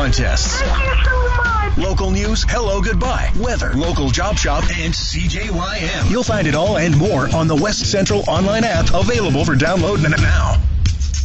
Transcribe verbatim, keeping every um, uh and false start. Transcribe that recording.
contests. Thank you so much. Local news, hello, goodbye, weather, local job shop, and C J Y M. You'll find it all and more on the West Central online app, available for download now.